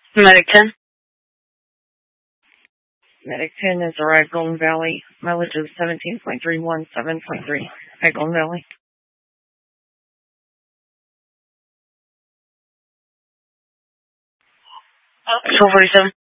Medic 10. Medic 10 has arrived Golden Valley. Mileage is 17.317.3 at Golden Valley. Oh, 447.